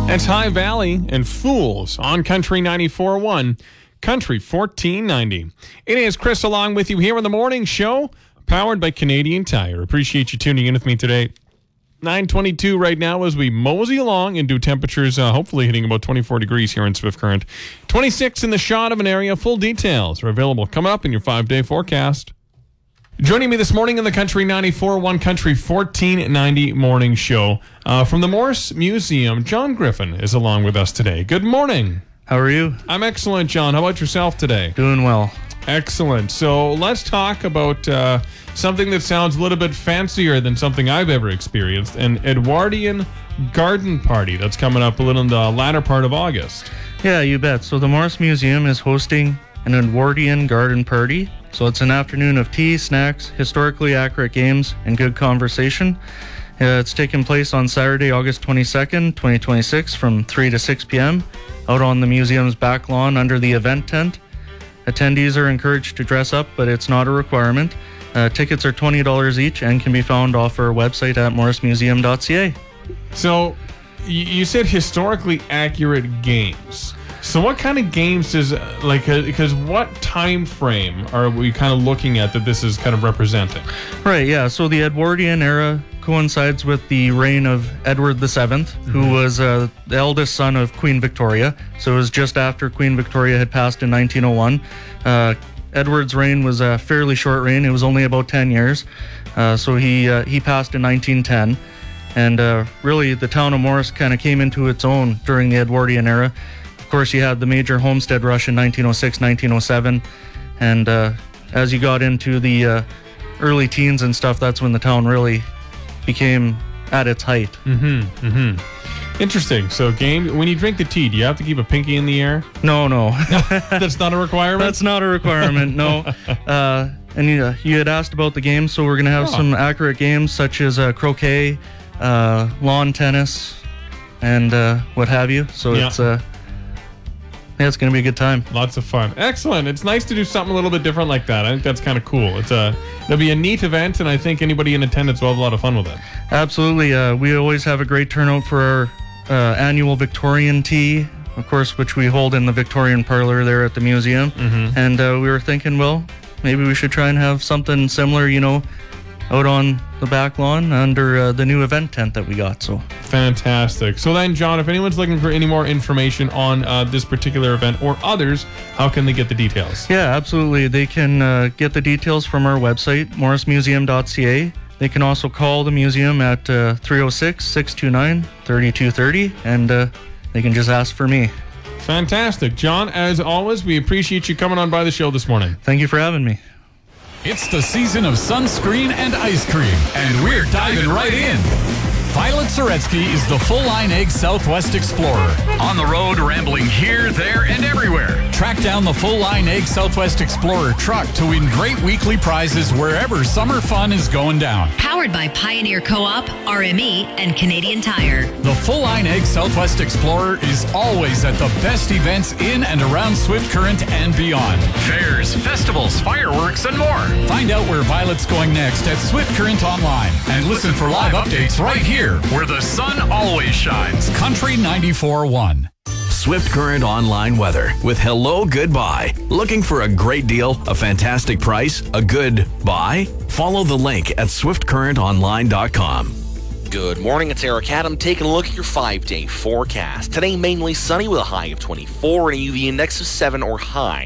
That's High Valley and Fools on Country 94.1, Country 1490. It is Chris along with you here on the morning show, powered by Canadian Tire. Appreciate you tuning in with me today. 9:22 right now as we mosey along and do temperatures hopefully hitting about 24 degrees here in Swift Current. 26 in the Shaunavon area. Full details are available coming up in your 5-day forecast. Joining me this morning in the Country 94.1 Country 1490 morning show from the Morse Museum, John Griffin is along with us today. Good morning. How are you? I'm excellent, John. How about yourself today? Doing well. Excellent. So let's talk about something that sounds a little bit fancier than something I've ever experienced, an Edwardian garden party that's coming up a little in the latter part of August. Yeah, you bet. So the Morse Museum is hosting an Edwardian garden party. So it's an afternoon of tea, snacks, historically accurate games, and good conversation. It's taking place on Saturday, August 22nd, 2026 from 3 to 6 p.m. out on the museum's back lawn under the event tent. Attendees are encouraged to dress up, but it's not a requirement. Tickets are $20 each and can be found off our website at morsemuseum.ca. So you said historically accurate games. So what kind of games is because what time frame are we kind of looking at that this is kind of representing? Right, yeah. So the Edwardian era coincides with the reign of Edward VII, who was the eldest son of Queen Victoria. So it was just after Queen Victoria had passed in 1901. Edward's reign was a fairly short reign. It was only about 10 years. So he passed in 1910. And really, the town of Morse kind of came into its own during the Edwardian era. Of course, you had the major homestead rush in 1906, 1907. And as you got into the early teens and stuff, that's when the town really became at its height. Interesting. So when you drink the tea, do you have to keep a pinky in the air? No. That's not a requirement? That's not a requirement, no. And you had asked about the games, so we're going to have some accurate games such as croquet, lawn tennis, and what have you. So it's going to be a good time. Lots of fun. Excellent. It's nice to do something a little bit different like that. I think that's kind of cool. It'll be a neat event, and I think anybody in attendance will have a lot of fun with it. Absolutely. We always have a great turnout for our annual Victorian tea, of course, which we hold in the Victorian parlor there at the museum. And we were thinking, well, maybe we should try and have something similar, out on the back lawn under the new event tent that we got. So fantastic. So then, John, if anyone's looking for any more information on this particular event or others, how can they get the details? Yeah, absolutely. They can get the details from our website, morsemuseum.ca. They can also call the museum at 306-629-3230, and they can just ask for me. Fantastic. John, as always, we appreciate you coming on by the show this morning. Thank you for having me. It's the season of sunscreen and ice cream, and we're diving right in. Violet Soretsky is the full-line egg Southwest Explorer. On the road, rambling here, there, and everywhere. Track down the full-line egg Southwest Explorer truck to win great weekly prizes wherever summer fun is going down. Powered by Pioneer Co-op, RME, and Canadian Tire. The full-line egg Southwest Explorer is always at the best events in and around Swift Current and beyond. Fairs, festivals, fireworks, and more. Find out where Violet's going next at Swift Current Online. And listen for live updates right here, where the sun always shines. Country 94.1. Swift Current Online weather with Hello Goodbye. Looking for a great deal, a fantastic price, a good buy? Follow the link at swiftcurrentonline.com. Good morning, it's Eric Adam taking a look at your 5-day forecast. Today mainly sunny with a high of 24 and a UV index of 7 or high.